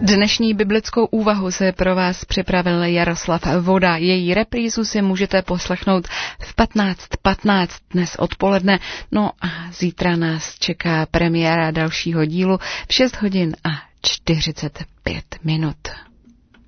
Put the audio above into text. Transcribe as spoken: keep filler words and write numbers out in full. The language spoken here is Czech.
Dnešní biblickou úvahu se pro vás připravil Jaroslav Voda. Její reprízu si můžete poslechnout v patnáct patnáct dnes odpoledne. No a zítra nás čeká premiéra dalšího dílu v šest hodin a čtyřicet pět minut.